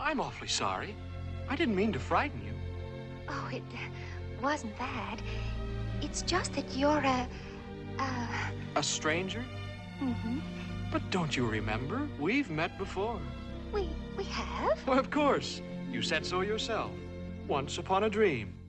I'm awfully sorry. I didn't mean to frighten you. Oh, it wasn't that. It's just that you're A stranger? Mm-hmm. But don't you remember? We've met before. We have? Well, of course. You said so yourself. Once upon a dream.